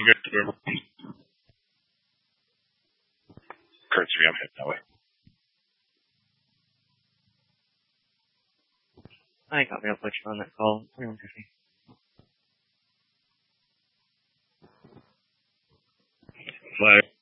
forget to remember. Kurt's me, I'm heading that way. I got me up much on that call. 2150. Flag.